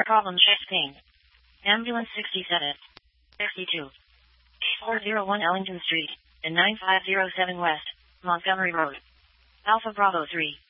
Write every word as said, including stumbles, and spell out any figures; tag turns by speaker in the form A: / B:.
A: problem chest pain. Ambulance sixty-seven. sixty-two. four oh one Ellington Street, and nine five oh seven West, Montgomery Road. Alpha Bravo three.